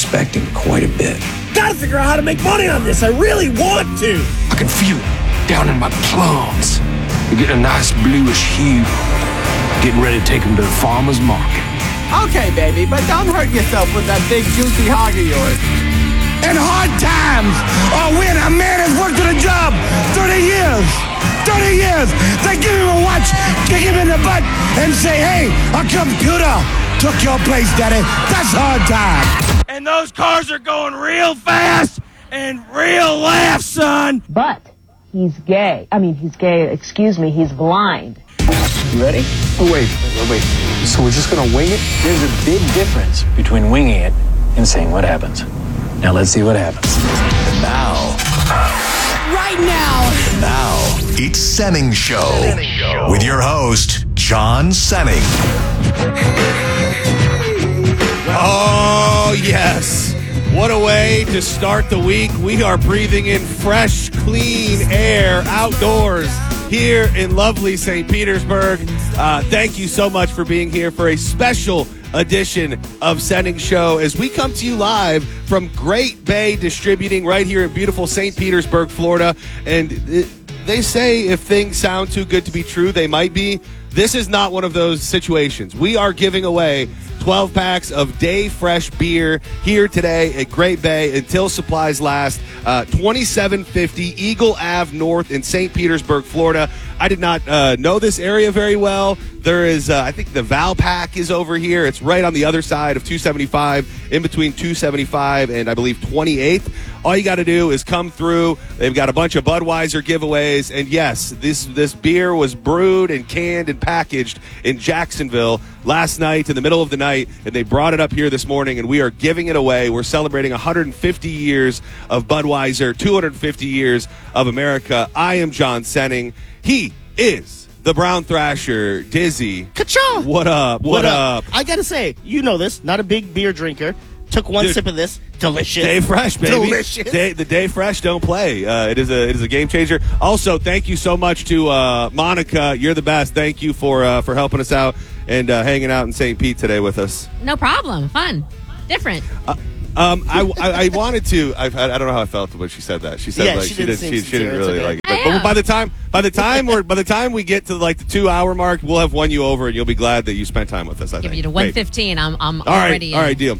expecting quite a bit. Gotta figure out how to make money on this. I really want to. I can feel it down in my plums. You're getting a nice bluish hue. Getting ready to take them to the farmer's market. Okay, baby, but don't hurt yourself with that big juicy hog of yours. In hard times, or when a man has worked at a job 30 years, they give him a watch, kick him in the butt, and say, hey, a computer took your place, daddy. That's hard time. And those cars are going real fast and real left, son. But he's gay. He's gay, excuse me, he's blind. You ready? Oh, wait. So we're just gonna wing it? There's a big difference between winging it and seeing what happens. Now let's see what happens. And now. Right now. And now, it's Senning Show. With your host, John Senning. Oh, yes. What a way to start the week. We are breathing in fresh, clean air outdoors here in lovely St. Petersburg. Thank you so much for being here for a special edition of Senning Show as we come to you live from Great Bay Distributing right here in beautiful St. Petersburg, Florida. And they say if things sound too good to be true, they might be. This is not one of those situations. We are giving away 12 packs of Day Fresh beer here today at Great Bay until supplies last. 2750 Eagle Ave North in St. Petersburg, Florida. I did not know this area very well. There is, I think the Valpak is over here. It's right on the other side of 275, in between 275 and I believe 28th. All you got to do is come through. They've got a bunch of Budweiser giveaways. And yes, this beer was brewed and canned and packaged in Jacksonville last night in the middle of the night. And they brought it up here this morning, and we are giving it away. We're celebrating 150 years of Budweiser, 250 years of America. I am John Senning. He is the Brown Thrasher, Dizzy. Ka-chow! What up? What up? I gotta say, you know this, not a big beer drinker. Took one sip of this. Delicious. Day Fresh, baby. Delicious. The Day Fresh don't play. It is a game changer. Also, thank you so much to Monica. You're the best. Thank you for helping us out and hanging out in St. Pete today with us. No problem. Fun. Different. I wanted to. I don't know how I felt when she said that. She said like she didn't really like it. But by the time we get to like the 2-hour mark, we'll have won you over, and you'll be glad that you spent time with us. I Give think. you to 115. I'm already in. All right, deal.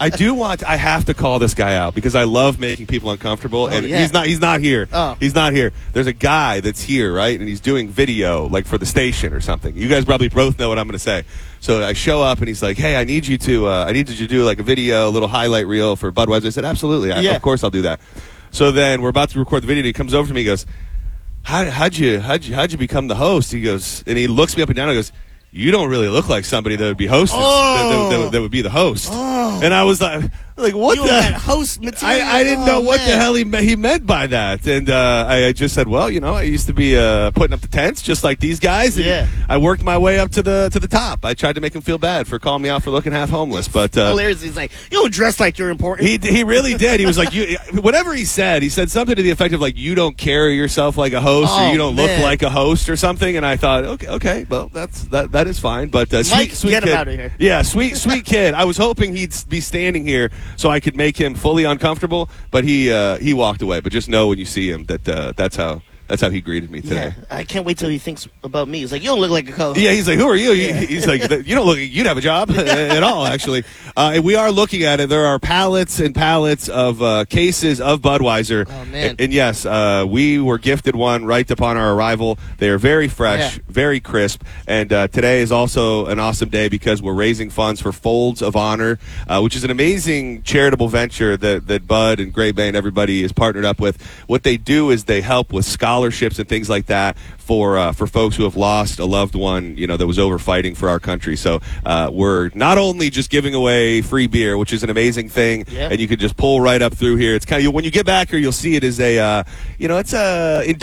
I have to call this guy out because I love making people uncomfortable, and he's not here. Oh. He's not here. There's a guy that's here, right, and he's doing video like for the station or something. You guys probably both know what I'm going to say. So I show up, and he's like, "Hey, I need you to do like a video, a little highlight reel for Budweiser." I said, "Absolutely, of course I'll do that." So then we're about to record the video, and he comes over to me, and he goes, How'd you become the host? He goes, and he looks me up and down and goes, you don't really look like somebody that would be hosting, that would be the host. Oh. And I was like, what you the? Had host material. I didn't know what the hell he meant by that. And I just said, well, I used to be putting up the tents just like these guys. And I worked my way up to the top. I tried to make him feel bad for calling me out for looking half homeless. But hilarious. He's like, you don't dress like you're important. He really did. He was like, whatever he said something to the effect of like, you don't carry yourself like a host, or you don't look like a host or something. And I thought, okay, well, that is fine. But Mike, sweet get kid. him out of here. Yeah, sweet kid. I was hoping he'd be standing here so I could make him fully uncomfortable, but he walked away. But just know when you see him that that's how he greeted me today. Yeah, I can't wait till he thinks about me. He's like, you don't look like a co-host. Yeah, he's like, who are you? He's like, you don't look like you'd have a job at all, actually. And we are looking at it. There are pallets and pallets of cases of Budweiser. Oh, man. And yes, we were gifted one right upon our arrival. They are very fresh, very crisp. And today is also an awesome day because we're raising funds for Folds of Honor, which is an amazing charitable venture that Bud and Great Bay and everybody is partnered up with. What they do is they help with scholarships and things like that for folks who have lost a loved one, that was over fighting for our country. So we're not only just giving away free beer, which is an amazing thing, and you can just pull right up through here. It's kind of when you get back here, you'll see it as a it's a industrial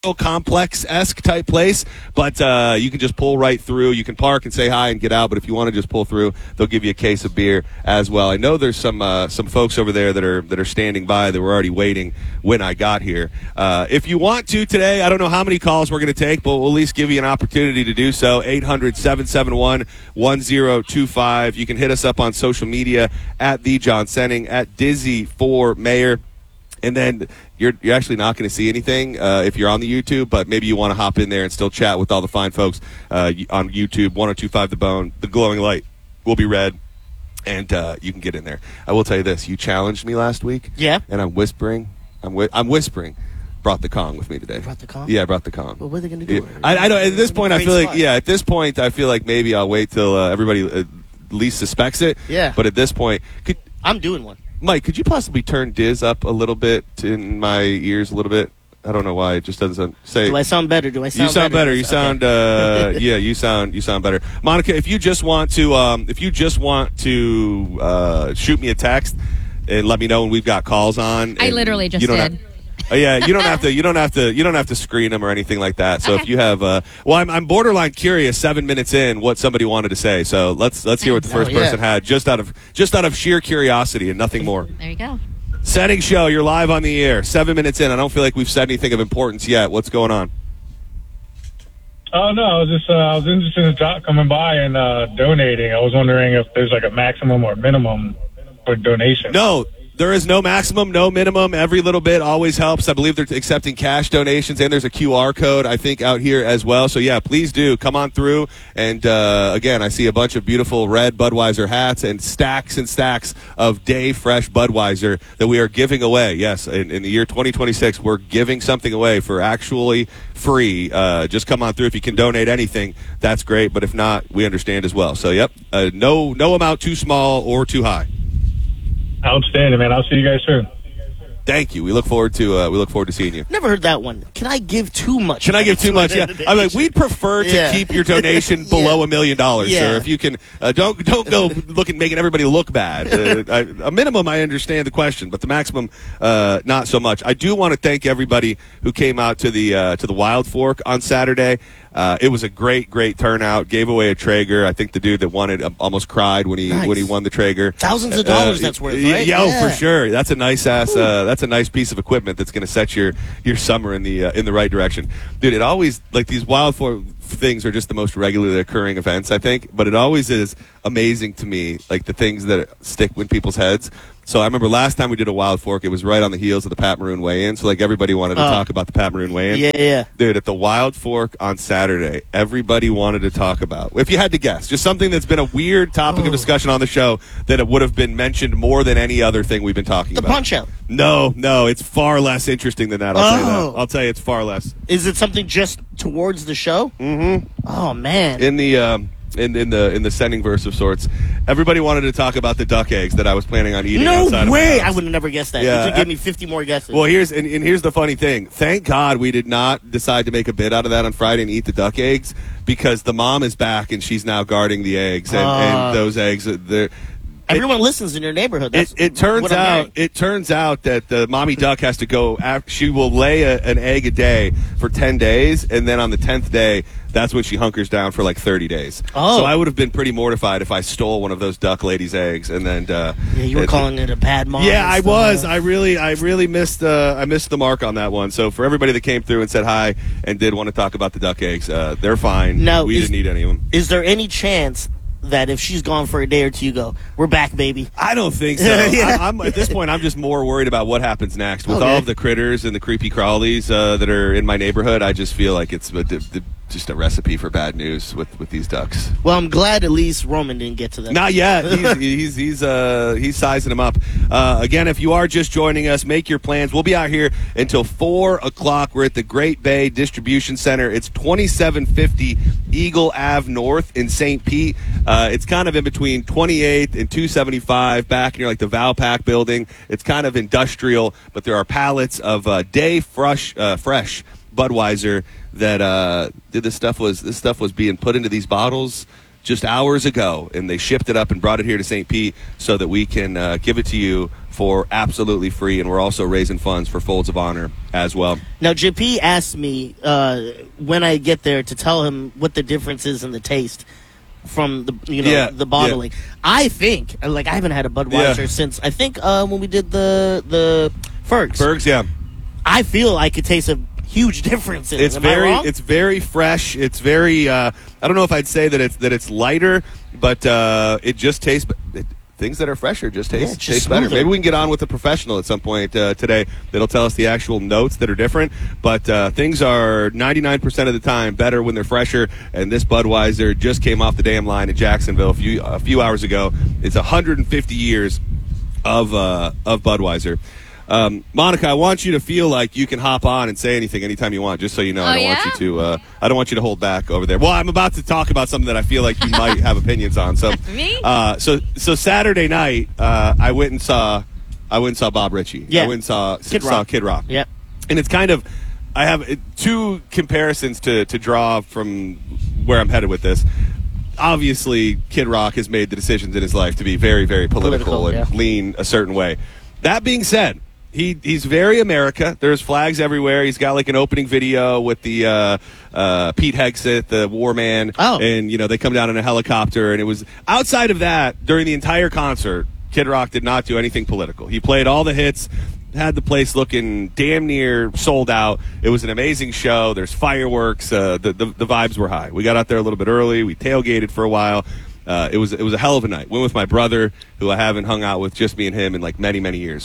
complex-esque type place, but you can just pull right through. You can park and say hi and get out, but if you want to just pull through, they'll give you a case of beer as well. I know there's some folks over there that are standing by that were already waiting when I got here. If you want to today, I don't know how many calls we're going to take, but we'll at least give you an opportunity to do so. 800-771-1025. You can hit us up on social media at The John Senning, at Dizzy for Mayor. And then you're actually not going to see anything if you're on the YouTube, but maybe you want to hop in there and still chat with all the fine folks on YouTube. 1025 The Bone, the glowing light will be red, and you can get in there. I will tell you this: you challenged me last week, Yeah. and I'm whispering. I'm whispering. Brought the Kong with me today. Brought the Kong? Yeah, I brought the Kong. Well, what are they going to do? Yeah. I don't. At this point, I Great feel like spot. At this point, I feel like maybe I'll wait till everybody at least suspects it. Yeah. But at this point, I'm doing one. Mike, could you possibly turn Diz up a little bit in my ears a little bit? I don't know why it just doesn't say. Do I sound better? Do I sound You sound better. You Okay. sound yeah. You sound better. Monica, if you just want to shoot me a text and let me know when we've got calls on. I and literally just you don't did. have- yeah, you don't have to screen them or anything like that. So Okay. if you have, I'm borderline curious. 7 minutes in, what somebody wanted to say. So let's hear what the first Oh, yeah. person had, just out of sheer curiosity and nothing more. There you go. Setting show, you're live on the air. 7 minutes in. I don't feel like we've said anything of importance yet. What's going on? Oh, no, I was interested in Doc coming by and donating. I was wondering if there's like a maximum or minimum for donation. No, there is no maximum, no minimum. Every little bit always helps. I believe they're accepting cash donations, and there's a QR code, I think, out here as well. So, yeah, please do come on through. And, again, I see a bunch of beautiful red Budweiser hats and stacks of Day Fresh Budweiser that we are giving away. Yes, in the year 2026, we're giving something away for actually free. Just come on through. If you can donate anything, that's great. But if not, we understand as well. So, yep, no amount too small or too high. Outstanding, man. I'll see you guys soon. Thank you. We look forward to seeing you. Never heard that one. Can I give too much? Can I give too much? Yeah, I mean, we'd prefer to Yeah. keep your donation below $1 million, Yeah. sir. If you can, don't go making everybody look bad. A minimum, I understand the question, but the maximum, not so much. I do want to thank everybody who came out to the Wild Fork on Saturday. It was a great turnout. Gave away a Traeger. I think the dude that won it almost cried when he won the Traeger. Thousands of dollars that's worth, right? Yeah, Yeah. for sure. That's a nice ass. That's a nice piece of equipment that's going to set your summer in the right direction, dude. It always, like, these Wild Fork things are just the most regularly occurring events, I think. But it always is amazing to me, like the things that stick in people's heads. So I remember last time we did a Wild Fork, it was right on the heels of the Pat Maroon weigh-in. So, like, everybody wanted to talk about the Pat Maroon weigh-in. Yeah. Dude, at the Wild Fork on Saturday, everybody wanted to talk about, if you had to guess, just something that's been a weird topic of discussion on the show that it would have been mentioned more than any other thing we've been talking The about. Punch-Out. No, it's far less interesting than that. I'll tell you, it's far less. Is it something just towards the show? Mm-hmm. Oh, man. In the in the sending verse of sorts, everybody wanted to talk about the duck eggs that I was planning on eating. No outside way! Of my I house. would have never guessed that. Yeah, You could give me 50 more guesses. Well, here's the funny thing. Thank God we did not decide to make a bid out of that on Friday and eat the duck eggs, because the mom is back and she's now guarding the eggs, and those eggs, Everyone listens in your neighborhood. That's It turns what I'm out hearing. it turns out that the mommy duck has to go. She will lay an egg a day for 10 days, and then on the 10th day, that's when she hunkers down for like 30 days. Oh. So I would have been pretty mortified if I stole one of those duck ladies' eggs, and then Yeah, you were calling it a bad mom. Yeah, I and stuff. was. I really missed the mark on that one. So for everybody that came through and said hi and did want to talk about the duck eggs, they're fine. Now, we didn't eat any of them. Is there any chance that if she's gone for a day or two, you go, we're back, baby? I don't think so. Yeah. I'm at this point, I'm just more worried about what happens next with Okay. all of the critters and the creepy crawlies that are in my neighborhood. I just feel like it's just a recipe for bad news with these ducks. Well, I'm glad at least Roman didn't get to that. Not yet. He's sizing them up. Again, if you are just joining us, make your plans. We'll be out here until 4 o'clock. We're at the Great Bay Distribution Center. It's 2750 Eagle Ave North in St. Pete. It's kind of in between 28th and 275, back near like the Valpak building. It's kind of industrial, but there are pallets of Day Fresh Budweiser that this stuff was being put into these bottles just hours ago, and they shipped it up and brought it here to St. Pete so that we can give it to you for absolutely free, and we're also raising funds for Folds of Honor as well. Now, JP asked me when I get there to tell him what the difference is in the taste from the bottling. I think, like, I haven't had a Budweiser since, I think, when we did the Fergs. Fergs, yeah. I feel I could taste a huge difference in it. Am I wrong? It's very fresh. It's very I don't know if I'd say that it's lighter, but it just tastes things that are fresher just taste better. Maybe we can get on with a professional at some point today that'll tell us the actual notes that are different, but things are 99% of the time better when they're fresher, and this Budweiser just came off the damn line in Jacksonville a few hours ago. It's 150 years of Budweiser. Monica, I want you to feel like you can hop on and say anything anytime you want, just so you know. I don't want you to hold back over there. Well, I'm about to talk about something that I feel like you might have opinions on. So, Me? So Saturday night, I went and saw Bob Ritchie. Yeah. I went and saw Kid Rock. Yep. And it's kind of, I have two comparisons to draw from where I'm headed with this. Obviously, Kid Rock has made the decisions in his life to be very, very political and lean a certain way. That being said, He's very America. There's flags everywhere. He's got like an opening video with the Pete Hegseth, the war man. Oh. And, they come down in a helicopter. And it was outside of that, during the entire concert, Kid Rock did not do anything political. He played all the hits, had the place looking damn near sold out. It was an amazing show. There's fireworks. The vibes were high. We got out there a little bit early. We tailgated for a while. It was a hell of a night. Went with my brother, who I haven't hung out with, just me and him, in like many, many years.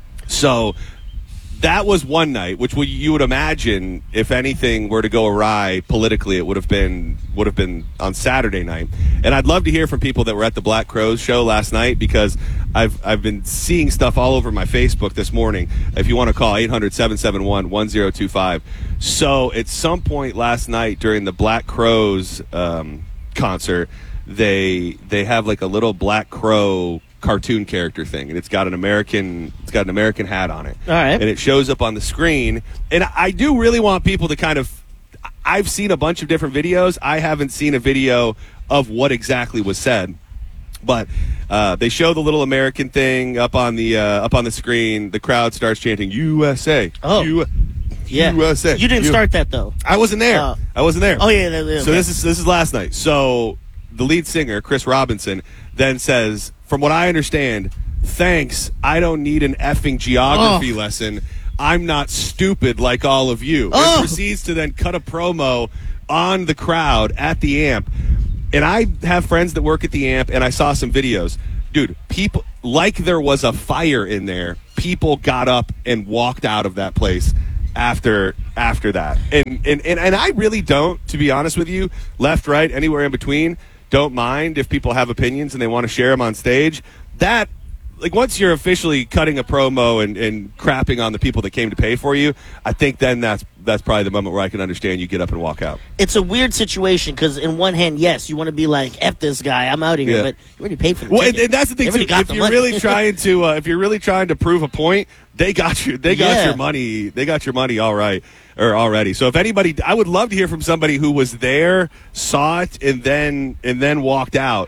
So that was one night, which you would imagine if anything were to go awry politically, it would have been on Saturday night. And I'd love to hear from people that were at the Black Crowes show last night, because I've been seeing stuff all over my Facebook this morning. If you want to call 800-771-1025. So at some point last night during the Black Crowes concert, they have like a little Black Crow cartoon character thing, and it's got an American hat on it. All right. And it shows up on the screen. And I do really want people to kind of, I've seen a bunch of different videos. I haven't seen a video of what exactly was said. But they show the little American thing up on the screen. The crowd starts chanting USA. Oh. USA. You didn't start that though. I wasn't there. Oh yeah. So this is last night. So the lead singer, Chris Robinson, then says, from what I understand, thanks, I don't need an effing geography lesson. I'm not stupid like all of you. And proceeds to then cut a promo on the crowd at the Amp. And I have friends that work at the Amp, and I saw some videos. Dude, people, like there was a fire in there, people got up and walked out of that place after that. And I really don't, to be honest with you, left, right, anywhere in between, don't mind if people have opinions and they want to share them on stage. That, like, once you're officially cutting a promo and crapping on the people that came to pay for you, I think then that's probably the moment where I can understand you get up and walk out. It's a weird situation because, in one hand, yes, you want to be like, F this guy, I'm out of here, but you already paid for the ticket. And that's the thing, too. If you're really trying to prove a point, they got you. They got your money. They got your money already. So if anybody, I would love to hear from somebody who was there, saw it, and then walked out.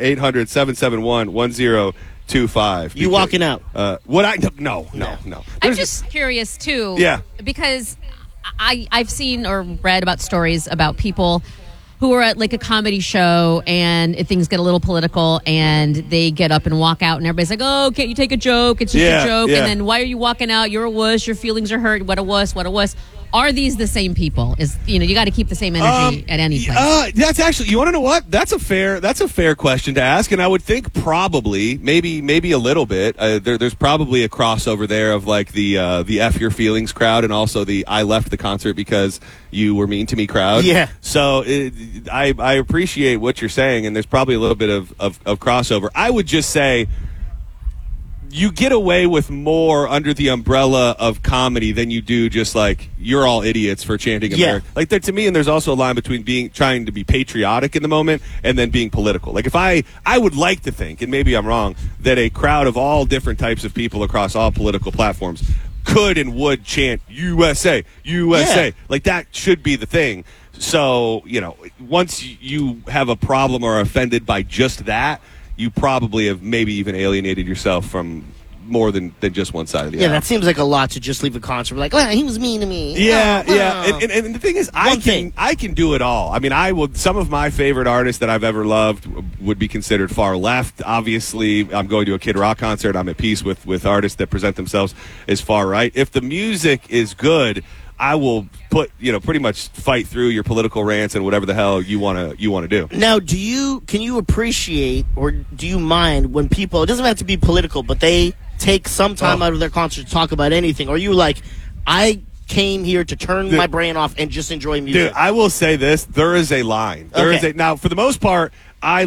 800-771-1025. You walking out? No. I'm just curious too. Yeah. Because I've seen or read about stories about people who are at like a comedy show and things get a little political and they get up and walk out and everybody's like, oh, can't you take a joke? It's just a joke. And then why are you walking out? You're a wuss. Your feelings are hurt. What a wuss. Are these the same people? You got to keep the same energy at any place. That's actually, you want to know what? That's a fair question to ask, and I would think probably, maybe a little bit. There's probably a crossover there of like the F your feelings crowd and also the I left the concert because you were mean to me crowd. Yeah. So I appreciate what you're saying, and there's probably a little bit of crossover. I would just say, you get away with more under the umbrella of comedy than you do just like you're all idiots for chanting America. Like there, to me, and there's also a line between trying to be patriotic in the moment and then being political. Like if I would like to think, and maybe I'm wrong, that a crowd of all different types of people across all political platforms could and would chant USA. Like that should be the thing. So, once you have a problem or are offended by just that, you probably have maybe even alienated yourself from more than just one side of the aisle. Yeah, that seems like a lot to just leave a concert like, well, he was mean to me. Yeah. And the thing is, I can do it all. I mean, some of my favorite artists that I've ever loved would be considered far left. Obviously, I'm going to a Kid Rock concert. I'm at peace with artists that present themselves as far right. If the music is good, I will pretty much fight through your political rants and whatever the hell you want to do. Now, can you appreciate or do you mind when people, it doesn't have to be political, but they take some time out of their concert to talk about anything? Or are you like, I came here to turn my brain off and just enjoy music? Dude, I will say this, there is a line. Now, for the most part, I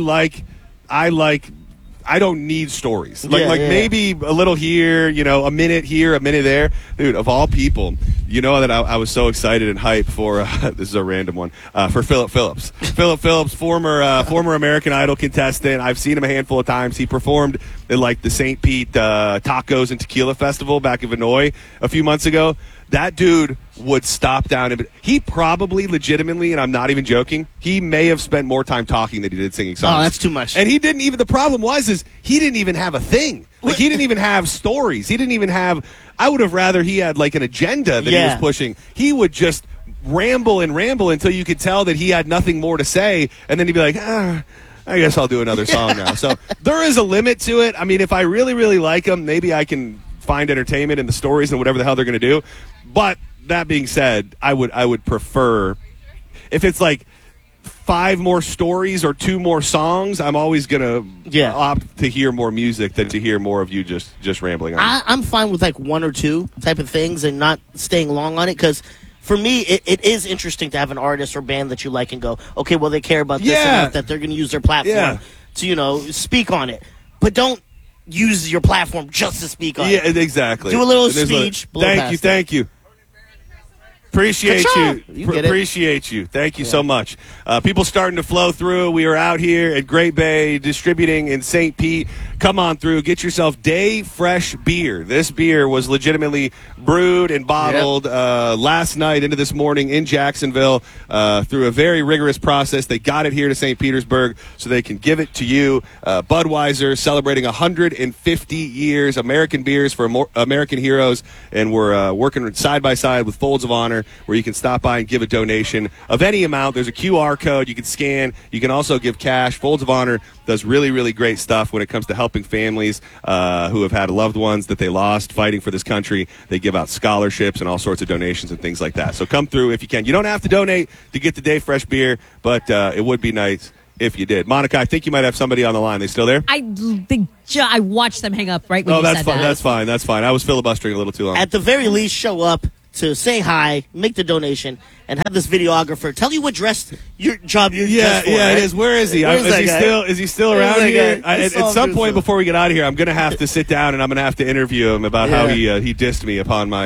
don't need stories. Maybe a little here, a minute here, a minute there. Dude, of all people, that I was so excited and hyped for, this is a random one, for Philip Phillips. Philip Phillips, former American Idol contestant. I've seen him a handful of times. He performed at the St. Pete Tacos and Tequila Festival back in Vinoy a few months ago. That dude would stop down and he probably legitimately, and I'm not even joking, he may have spent more time talking than he did singing songs. Oh, that's too much. And he didn't even, the problem is he didn't even have a thing. Like, he didn't even have stories. He didn't even have, I would have rather he had like an agenda that he was pushing. He would just ramble until you could tell that he had nothing more to say, and then he'd be like, I guess I'll do another song now. So there is a limit to it. I mean, if I really, really like him, maybe I can find entertainment in the stories and whatever the hell they're going to do. But that being said, I would prefer, if it's like 5 more stories or 2 more songs, I'm always going to opt to hear more music than to hear more of you just rambling on. I'm fine with like 1 or 2 type of things and not staying long on it, because for me, it is interesting to have an artist or band that you like and go, okay, well, they care about this enough that they're going to use their platform to, speak on it. But don't use your platform just to speak on it. Yeah, exactly. Do a little speech. Thank you. Appreciate you. Appreciate you. Thank you so much. People starting to flow through. We are out here at Great Bay distributing in St. Pete. Come on through. Get yourself Day Fresh beer. This beer was legitimately brewed and bottled last night into this morning in Jacksonville through a very rigorous process. They got it here to St. Petersburg so they can give it to you. Budweiser celebrating 150 years. American beers for American heroes. And we're working side by side with Folds of Honor, where you can stop by and give a donation of any amount. There's a QR code you can scan. You can also give cash. Folds of Honor does really, really great stuff when it comes to helping families who have had loved ones that they lost fighting for this country. They give out scholarships and all sorts of donations and things like that. So come through if you can. You don't have to donate to get the Day Fresh beer, but it would be nice if you did. Monica, I think you might have somebody on the line. They still there? I watched them hang up right when you said that. That's fine. I was filibustering a little too long. At the very least, show up to say hi, make the donation, and have this videographer tell you what dressed for. Yeah, right? it is. Where is he? Is he still around here? At some point before we get out of here, I'm going to have to sit down and I'm going to have to interview him about how he dissed me upon my.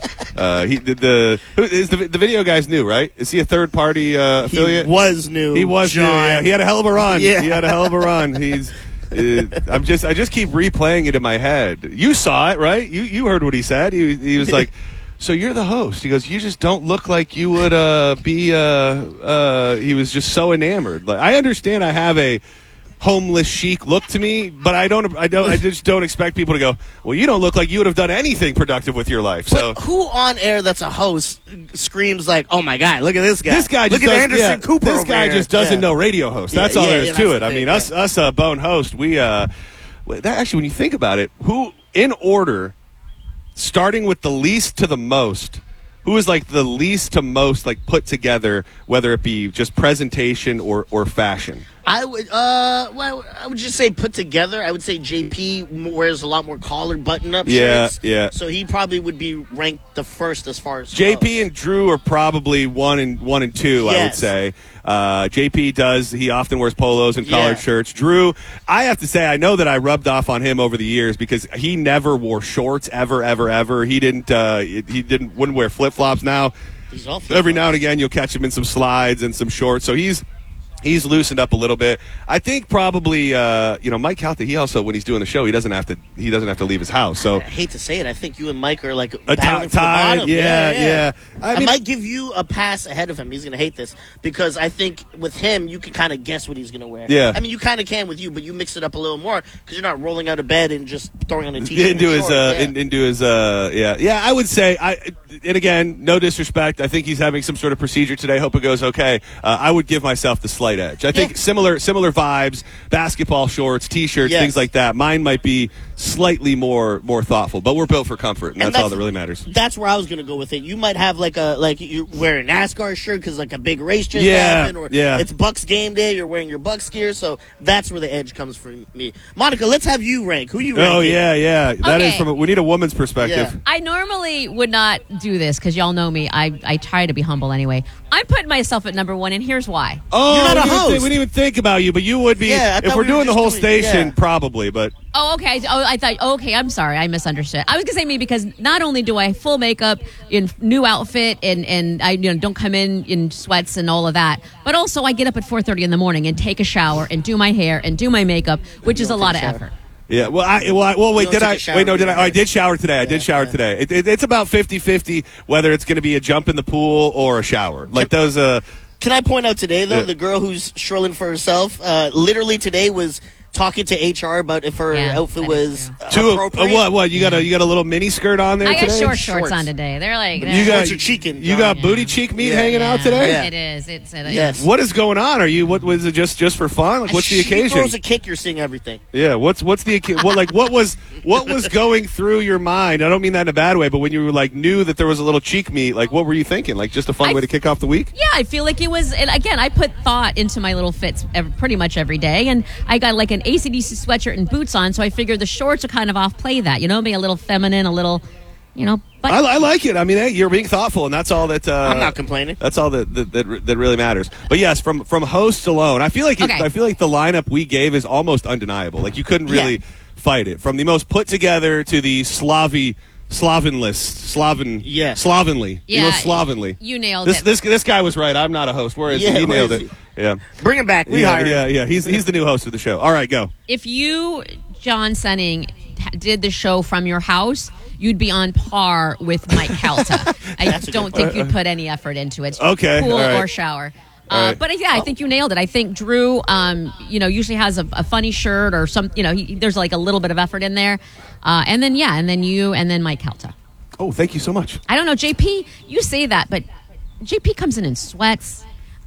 The video guy's new, right? Is he a third party affiliate? He was new. He was John. new. Yeah. He had a hell of a run. Yeah. He had a hell of a run. He's. I just keep replaying it in my head. You saw it, right? You heard what he said. He was like, so you're the host. He goes, you just don't look like you would be. He was just so enamored. Like, I understand I have a homeless chic look to me, but I just don't expect people to go, well, you don't look like you would have done anything productive with your life. So but who on air that's a host screams like, oh my God, look at this guy. This guy just look at Anderson Cooper. This guy just doesn't know radio host. That's all there is to it. I mean, us Bone host, we actually, when you think about it, who in order, starting with the least to the most, who is like the least to most like put together, whether it be just presentation or fashion? I would just say put together. I would say JP wears a lot more collar button-up shirts. Yeah. So he probably would be ranked the first as far as JP and Drew are probably one and two. I would say. JP he often wears polos and collared shirts. Drew, I have to say, I know that I rubbed off on him over the years because he never wore shorts ever. He wouldn't wear flip flops. Now, every now and again, you'll catch him in some slides and some shorts. So he's He's loosened up a little bit. I think probably Mike Calta. He also, when he's doing the show, he doesn't have to leave his house. So I hate to say it, I think you and Mike are like a battling for the tie. bottom. Yeah. I might give you a pass ahead of him. He's gonna hate this because I think with him you can kind of guess what he's gonna wear. Yeah. I mean you kind of can with you, but you mix it up a little more because you're not rolling out of bed and just throwing on a t-shirt. Into his I would say and again, no disrespect. I think he's having some sort of procedure today. Hope it goes okay. I would give myself the slight edge. I think similar vibes, basketball shorts, t-shirts, things like that. Mine might be slightly more thoughtful, but we're built for comfort, and that's all that really matters. That's where I was going to go with it. You might have like you're wearing a NASCAR shirt because like a big race just happened, or it's Bucks game day. You're wearing your Bucks gear, so that's where the edge comes for me. Monica, let's have you rank. Who you rank? Oh yeah. That is we need a woman's perspective. Yeah. I normally would not do this because y'all know me. I try to be humble anyway. I'm putting myself at number 1, and here's why. Oh, you're not a host. We didn't even think about you, but you would be if we're doing the whole station, probably. But okay. I thought. Okay, I'm sorry. I misunderstood. I was gonna say me because not only do I full makeup in new outfit and I don't come in sweats and all of that, but also I get up at 4:30 in the morning and take a shower and do my hair and do my makeup, which is a lot of effort. Yeah, wait, did I? Wait, no, did I? Oh, I did shower today. I did shower today. It's about 50-50 whether it's going to be a jump in the pool or a shower. Like those. Can I point out today, though, the girl who's shrilling for herself, literally today was talking to HR about if her outfit was appropriate. What? You got a little mini skirt on there I today? got shorts on today. They're like you got your cheeking. You got booty cheek meat hanging out today? Yeah. It is. It's yes. What is going on? What was it just for fun? Like, what's the occasion? She throws a kick, you're seeing everything. Yeah, what's the what was going through your mind? I don't mean that in a bad way, but when you knew that there was a little cheek meat, what were you thinking? Like just a fun way to kick off the week? Yeah, I feel like it was, and again, I put thought into my little fits pretty much every day, and I got like an AC/DC sweatshirt and boots on, so I figured the shorts will kind of off-play that, being a little feminine, a little, But I like it. I mean, hey, you're being thoughtful, and that's all that. I'm not complaining. That's all that really matters. But yes, from hosts alone, I feel like the lineup we gave is almost undeniable. Like you couldn't really fight it. From the most put together to the slovenly. Yeah, slovenly. You nailed it. This guy was right. I'm not a host. Where is he? He nailed it. Yeah. Bring him back. We hired him. Yeah. He's the new host of the show. All right, go. If you, John Senning, did the show from your house, you'd be on par with Mike Calta. I don't think you'd put any effort into it. Okay. Pool or shower. But I think you nailed it. I think Drew, usually has a funny shirt or some, there's like a little bit of effort in there. And then you, and then Mike Calta. Oh, thank you so much. I don't know, JP, you say that, but JP comes in sweats.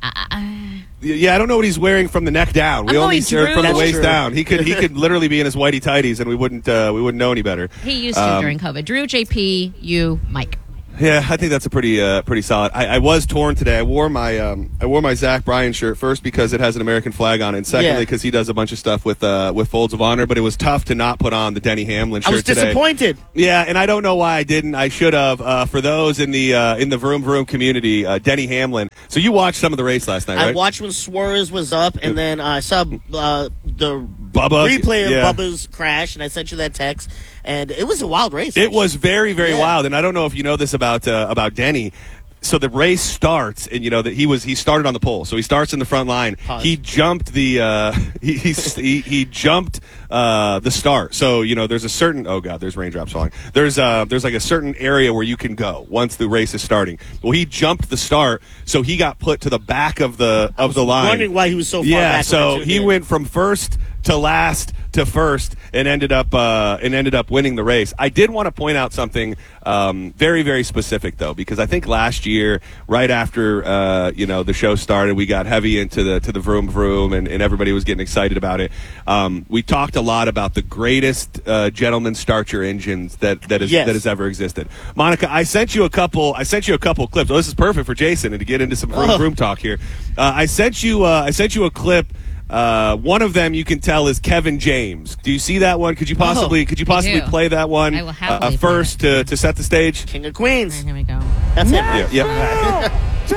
Yeah, I don't know what he's wearing from the neck down. We only see it from the waist down. He could literally be in his whitey tighties, and we wouldn't know any better. He used to during COVID. Drew, JP, you, Mike. Yeah, I think that's a pretty solid. I was torn today. I wore my Zach Bryan shirt first because it has an American flag on it, and secondly because he does a bunch of stuff with Folds of Honor. But it was tough to not put on the Denny Hamlin shirt today. I was disappointed. Yeah, and I don't know why I didn't. I should have. For those in the Vroom Vroom community, Denny Hamlin. So you watched some of the race last night, right? I watched when Suarez was up, and then I saw the Bubba replay of Bubba's crash, and I sent you that text. And it was a wild race. It was very, very wild. And I don't know if you know this about Denny. So the race starts, and that he started on the pole. So he starts in the front line. Pause. He jumped the he jumped the start. So there's a certain there's raindrops falling. There's like a certain area where you can go once the race is starting. Well, he jumped the start, so he got put to the back of the line. Wondering why he was so far back. Yeah, so he went from first to last to first and ended up winning the race. I did want to point out something very, very specific though, because I think last year, right after the show started, we got heavy into the Vroom Vroom and everybody was getting excited about it. We talked a lot about the greatest gentleman starcher engines that has ever existed. Monica, I sent you a couple clips. Oh, this is perfect for Jason and to get into some Vroom Vroom talk here. I sent you a clip. One of them you can tell is Kevin James. Do you see that one? Could you possibly play that one I will first to set the stage? King of Queens. Here we go. That's it. Yeah.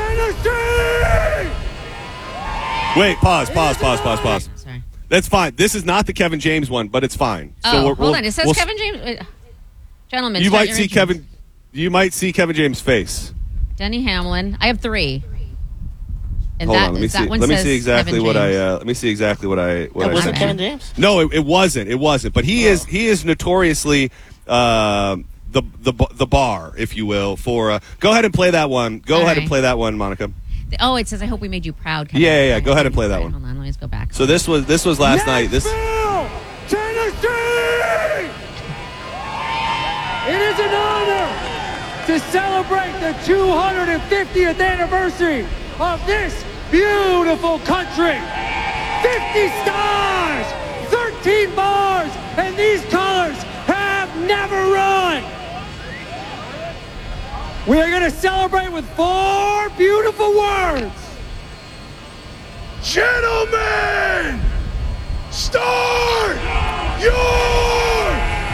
Wait, pause. Sorry. That's fine. This is not the Kevin James one, but it's fine. Hold on. It says Kevin James. Gentlemen, you might see Kevin James' face. Denny Hamlin. I have 3. And Hold that, on, let me see. one Let me says see exactly Kevin what I. James. Let me see exactly what I. What That I wasn't sent Kevin you. James? No, it wasn't. It wasn't. But he is notoriously the bar, if you will. For go ahead and play that one. Go All ahead and right. play that one, Monica. Oh, it says, I hope we made you proud. Kevin. Yeah. Go ahead and play that All right, one. Hold on, let me just go back. So this was last night. This. Tennessee! It is an honor to celebrate the 250th anniversary of this beautiful country. 50 stars, 13 bars, and these colors have never run. We are going to celebrate with 4 beautiful words. Gentlemen, start your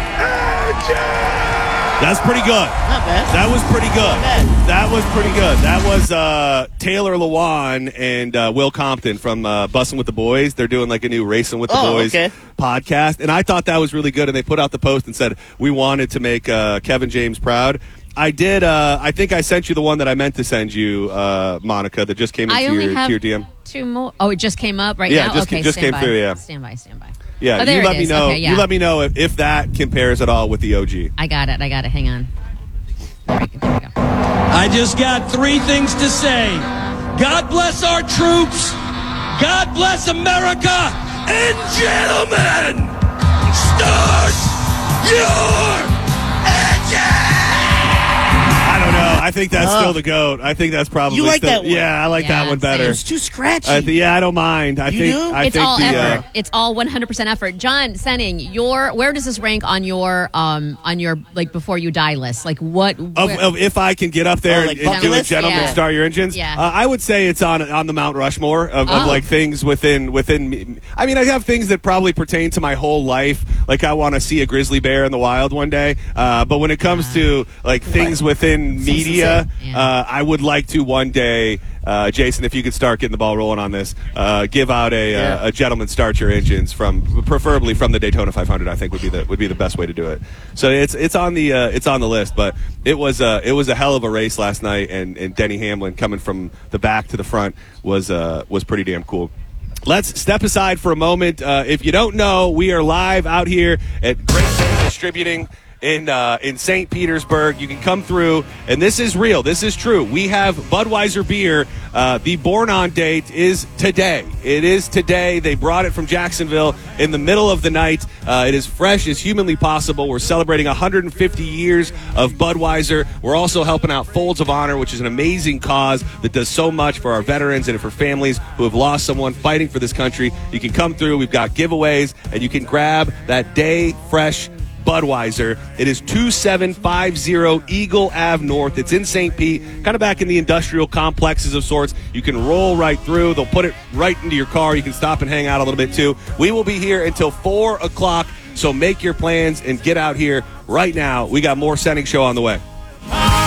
engine! That's pretty good. Not bad. That was pretty good. bad. That was pretty good. That was Taylor Lewan and Will Compton from Bussin' with the Boys. They're doing like a new Racing with the Boys podcast. And I thought that was really good. And they put out the post and said, we wanted to make Kevin James proud. I did. I think I sent you the one that I meant to send you, Monica, that just came into your DM. 2 more. Oh, it just came up right Yeah, now? just okay, just stand came by. through, yeah. Stand by. Yeah, Oh, there you let it me is. know. Okay, yeah. You let me know if that compares at all with the OG. I got it. Hang on. There we go. I just got 3 things to say. God bless our troops. God bless America. And gentlemen, start your engine! I don't know. I think that's still the GOAT. I think that's probably You like still, that one? Yeah, I like that one better. It's too scratchy. I don't mind. I think It's all effort. It's all 100% effort. John Senning, where does this rank on your like before you die list? Like what? Of if I can get up there like and bucket do a list? gentleman Yeah. start your engines, Yeah. I would say it's on the Mount Rushmore of like things within me. I mean, I have things that probably pertain to my whole life. Like I want to see a grizzly bear in the wild one day. But when it comes to like things within media, I would like to one day. Jason, if you could start getting the ball rolling on this, give out a gentleman start your engines preferably from the Daytona 500. I think would be the best way to do it. So it's on the list, but it was a hell of a race last night, and Denny Hamlin coming from the back to the front was pretty damn cool. Let's step aside for a moment. If you don't know, we are live out here at Great Things Distributing in St. Petersburg. You can come through, and this is real. This is true. We have Budweiser beer. The Born On date is today. It is today. They brought it from Jacksonville in the middle of the night. It is fresh as humanly possible. We're celebrating 150 years of Budweiser. We're also helping out Folds of Honor, which is an amazing cause that does so much for our veterans and for families who have lost someone fighting for this country. You can come through. We've got giveaways, and you can grab that day fresh Budweiser. It is 2750 Eagle Ave North. It's in St. Pete, kind of back in the industrial complexes of sorts. You can roll right through. They'll put it right into your car. You can stop and hang out a little bit too. We will be here until 4 o'clock, so make your plans and get out here right now. We got more Senning Show on the way.